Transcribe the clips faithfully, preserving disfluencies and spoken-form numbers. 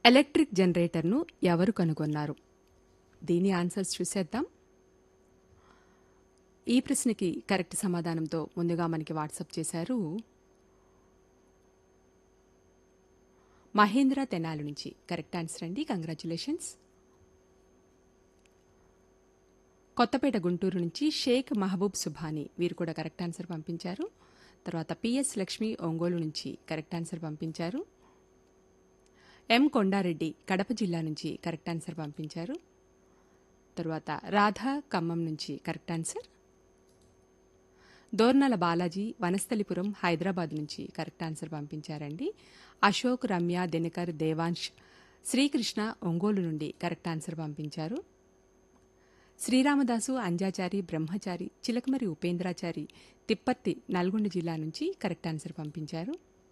Electric జనరేటర్ను ఎవరు కనుగొన్నారు? దీని ఆన్సర్స్ చూసేద్దాం. ఈ ప్రశ్నకి కరెక్ట్ సమాధానంతో ముందుగా మనకి వాట్సాప్ చేశారు మహేంద్ర తెనాలి నుంచి. కరెక్ట్ ఆన్సర్ అండి, కంగ్రాచులేషన్స్. కొత్తపేట గుంటూరు నుంచి షేక్ మహబూబ్ సుభాని, వీరు కూడా కరెక్ట్ ఆన్సర్ పంపించారు. తర్వాత పిఎస్ లక్ష్మి ఒంగోలు నుంచి కరెక్ట్ ఆన్సర్ పంపించారు. ఎం కొండారెడ్డి కడప జిల్లా నుంచి కరెక్ట్ ఆన్సర్ పంపించారు. తర్వాత రాధా ఖమ్మం నుంచి కరెక్ట్ ఆన్సర్. దోర్నల బాలాజీ వనస్థలిపురం హైదరాబాద్ నుంచి కరెక్ట్ ఆన్సర్ పంపించారండి. అశోక్, రమ్య, దినకర్, దేవాంశ్ శ్రీకృష్ణ ఒంగోలు నుండి కరెక్ట్ ఆన్సర్ పంపించారు. శ్రీరామదాసు, అంజాచారి, బ్రహ్మచారి, చిలకమరి ఉపేంద్రాచారి తిప్పర్తి నల్గొండ జిల్లా నుంచి కరెక్ట్ ఆన్సర్ పంపించారు.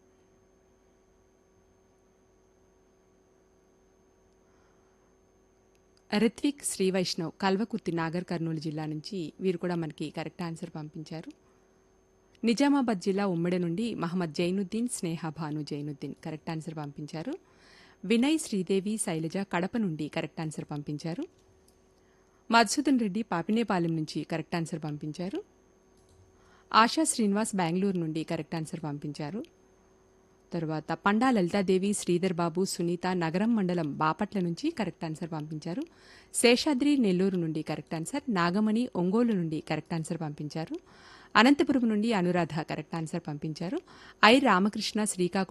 రిత్విక్, శ్రీవైష్ణవ్ కల్వకుర్తి నాగర్ కర్నూలు జిల్లా నుంచి, వీరు కూడా మనకి కరెక్ట్ ఆన్సర్ పంపించారు. నిజామాబాద్ జిల్లా ఉమ్మడి నుండి మహమ్మద్ జైనుద్దీన్, స్నేహ భాను జైనుద్దీన్ కరెక్ట్ ఆన్సర్ పంపించారు. వినయ్, శ్రీదేవి, శైలజ కడప నుండి కరెక్ట్ ఆన్సర్ పంపించారు. మధుసూదన్ రెడ్డి పాపినేపాలెం నుంచి కరెక్ట్ ఆన్సర్ పంపించారు. ఆశా శ్రీనివాస్ బెంగళూరు నుండి కరెక్ట్ ఆన్సర్ పంపించారు. తర్వాత పండా లలితాదేవి, శ్రీధర్ బాబు, సునీత నగరం మండలం బాపట్ల నుంచి కరెక్ట్ ఆన్సర్ పంపించారు. శేషాద్రి నెల్లూరు నుండి కరెక్ట్ ఆన్సర్. నాగమణి ఒంగోలు నుండి కరెక్ట్ ఆన్సర్ పంపించారు. అనంతపురం నుండి అనురాధ కరెక్ట్ ఆన్సర్ పంపించారు. ఐ రామకృష్ణ శ్రీకాకుళం